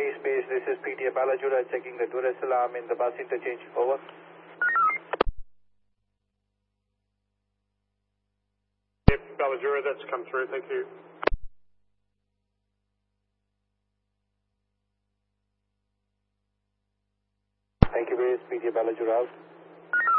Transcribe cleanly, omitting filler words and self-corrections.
Space, this is PTA Balajura checking the Duracell arm in the bus interchange. Over. Balajura, that's come through, thank you. Thank you, base. PTA Balajura out.